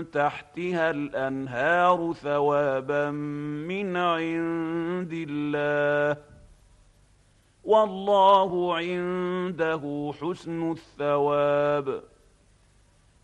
تحتها الأنهار ثوابا من عند الله، والله عنده حسن الثواب.